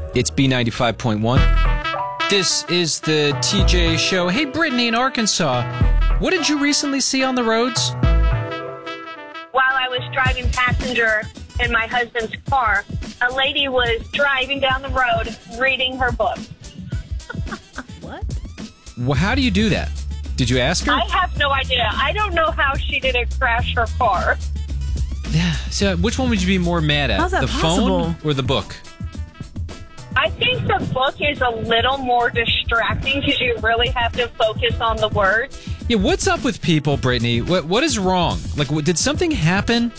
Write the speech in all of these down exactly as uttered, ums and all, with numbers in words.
It's B ninety-five point one. This is the T J Show. Hey, Brittany in Arkansas, what did you recently see on the roads? While I was driving passenger in my husband's car, a lady was driving down the road reading her book. What? Well, how do you do that? Did you ask her? I have no idea. I don't know how she didn't crash her car. Yeah. So, which one would you be more mad at? How's that the possible? phone or the book? I think the book is a little more distracting because you really have to focus on the words. Yeah. What's up with people, Brittany? What What is wrong? Like, what, did something happen?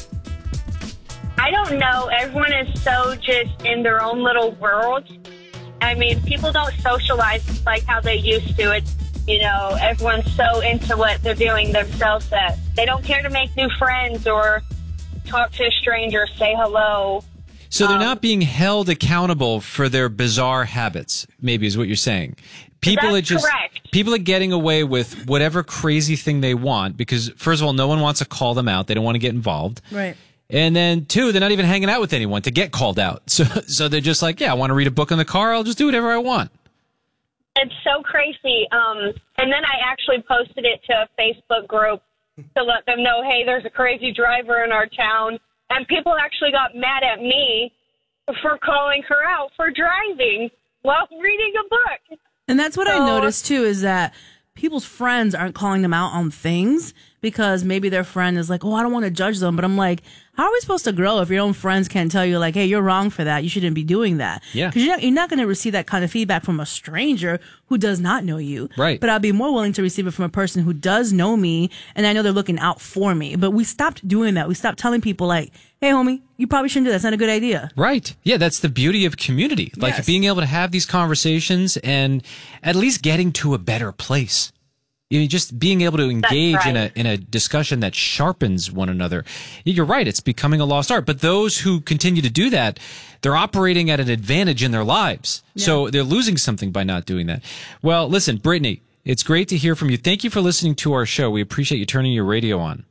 I don't know. Everyone is so just in their own little world. I mean, people don't socialize like how they used to. It's, you know, everyone's so into what they're doing themselves that they don't care to make new friends or talk to a stranger, say hello. So they're Um, not being held accountable for their bizarre habits, maybe is what you're saying. People That's are just correct. people are getting away with whatever crazy thing they want because, first of all, no one wants to call them out. They don't want to get involved. Right. And then, two, they're not even hanging out with anyone to get called out. So so they're just like, yeah, I want to read a book in the car. I'll just do whatever I want. It's so crazy. Um, and then I actually posted it to a Facebook group to let them know, hey, there's a crazy driver in our town. And people actually got mad at me for calling her out for driving while reading a book. And that's what I So- noticed, too, is that people's friends aren't calling them out on things because maybe their friend is like, oh, I don't want to judge them. But I'm like, how are we supposed to grow if your own friends can't tell you, like, hey, you're wrong for that. You shouldn't be doing that. Yeah. Because you're not, you're not going to receive that kind of feedback from a stranger who does not know you. Right. But I'd be more willing to receive it from a person who does know me and I know they're looking out for me. But we stopped doing that. We stopped telling people, like, hey, homie, you probably shouldn't do that. That's not a good idea. Right. Yeah, that's the beauty of community. Like Yes. being able to have these conversations and at least getting to a better place. You know, just being able to engage right. in a in a discussion that sharpens one another. You're right, it's becoming a lost art. But those who continue to do that, they're operating at an advantage in their lives. So they're losing something by not doing that. Well, listen, Brittany, it's great to hear from you. Thank you for listening to our show. We appreciate you turning your radio on.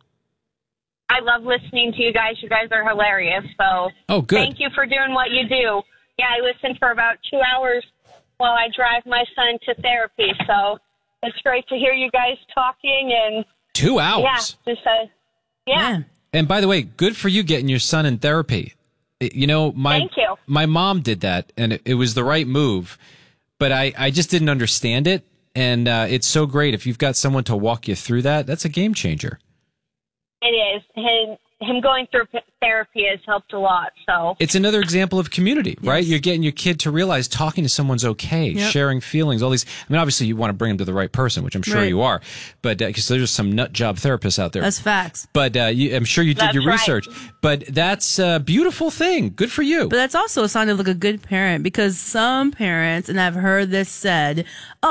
I love listening to you guys. You guys are hilarious. So Oh, good. thank you for doing what you do. Yeah, I listen for about two hours while I drive my son to therapy. So it's great to hear you guys talking and Two yeah, hours. just uh, yeah. Man. And by the way, good for you getting your son in therapy. It- You know, my Thank you. my mom did that, and it, it was the right move. But I, I just didn't understand it, and uh, it's so great if you've got someone to walk you through that. That's a game changer. It is. Him, him going through p- therapy has helped a lot. So It's another example of community, right? Yes. You're getting your kid to realize talking to someone's okay, Yep. sharing feelings, all these. I mean, obviously, you want to bring them to the right person, which I'm sure Right. you are, but because there's some nut job therapists out there. That's facts. But uh, you, I'm sure you did That's your right. research. But that's a beautiful thing. Good for you. But that's also a sign of like a good parent because some parents, and I've heard this said,